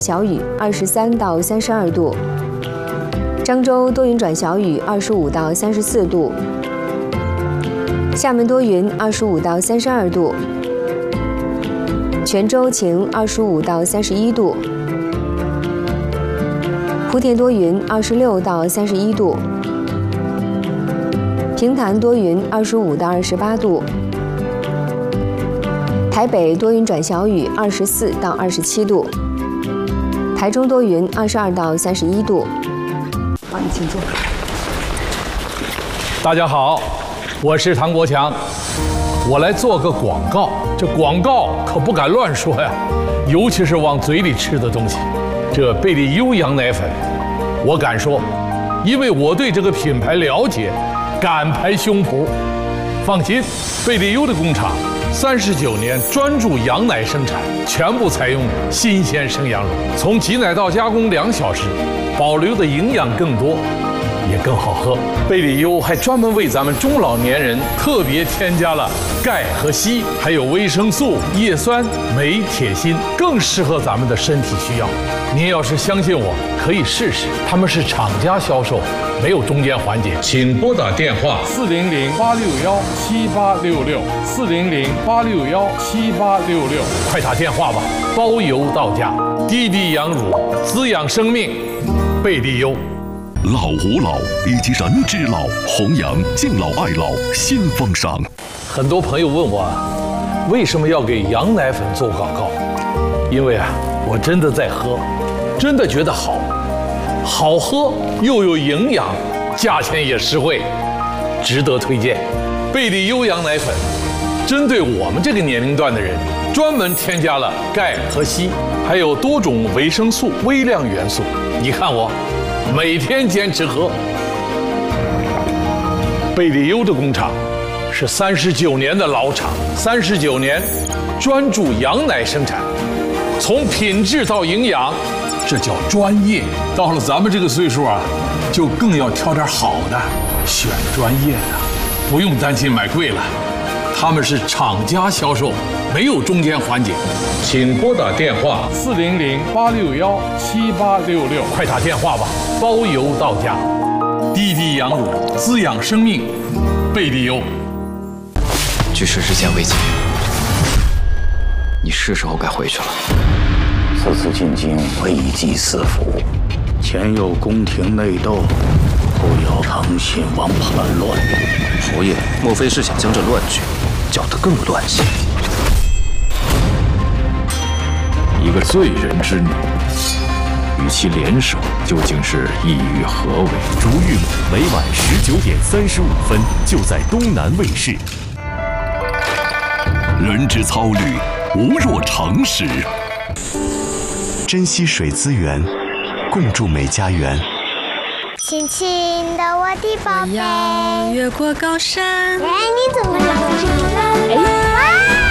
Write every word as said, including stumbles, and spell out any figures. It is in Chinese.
小雨，二十三到三十二度；漳州多云转小雨，二十五到三十四度；厦门多云，二十五到三十二度；泉州晴，二十五到三十一度；莆田多云，二十六到三十一度；平潭多云，二十五到二十八度；台北多云转小雨，二十四到二十七度。 台中多云，二十二到三十一度。 好，你请坐。 大家好，我是唐国强，我来做个广告。这广告可不敢乱说呀，尤其是往嘴里吃的东西。这贝利优羊奶粉，我敢说，因为我对这个品牌了解，敢拍胸脯。放心，贝利优的工厂。 三十九年专注羊奶生产，全部采用新鲜生羊乳，从挤奶到加工两小时，保留的营养更多，也更好喝。贝利优还专门为咱们中老年人特别添加了钙和硒，还有维生素、叶酸、镁、铁、锌，更适合咱们的身体需要。您要是相信我，可以试试。他们是厂家销售。 没有中间环节，请拨打电话四零零八六幺七八六六四零零八六幺七八六六，快打电话吧，包邮到家。滴滴羊乳滋养生命，贝利优。 老吾老以及人之老，弘扬敬老爱老新风尚。 很多朋友问我，为什么要给羊奶粉做广告？因为啊，我真的在喝，真的觉得好。 好喝又有营养，价钱也实惠，值得推荐。贝利优羊奶粉，针对我们这个年龄段的人，专门添加了钙和硒，还有多种维生素、微量元素。你看我，每天坚持喝。贝利优的工厂是三十九年的老厂，三十九年专注羊奶生产，从品质到营养。 这叫专业。到了咱们这个岁数啊，就更要挑点好的，选专业的，不用担心买贵了。他们是厂家销售，没有中间环节。请拨打电话四零零八六幺七八六六，快打电话吧，包邮到家。滴滴羊乳滋养生命，贝利优。 距时之间未近，你是时候该回去了。 此次进京，危机四伏，前有宫廷内斗，后有诚信王叛乱。 侯爷，莫非是想将这乱局搅得更乱些？ 一个罪人之女，与其联手，究竟是意欲何为？ 逐玉每晚十九点三十五分，就在东南卫视。人之操虑，无若常识。 珍惜水资源，共筑美家园。 亲亲的我的宝贝， 我要越过高山。 哎，你怎么长这么大？哎，哇！